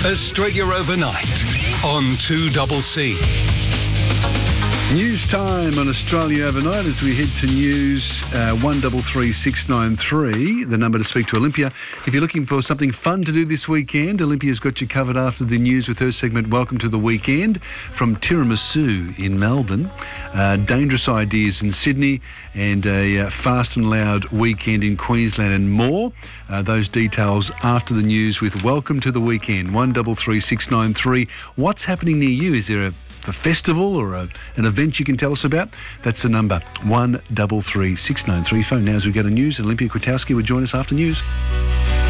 Australia Overnight on 2CC. News time on Australia Overnight as we head to news 133693, the number to speak to Olympia. If you're looking for something fun to do this weekend, Olympia's got you covered after the news with her segment Welcome to the Weekend from Tiramisu in Melbourne, dangerous ideas in Sydney, and a fast and loud weekend in Queensland and more. Those details after the news with Welcome to the Weekend, 133693. What's happening near you? Is there a festival or an event you can tell us about? That's the number, 133693. Phone now as we go to news. Olympia Kwiatkowski will join us after news.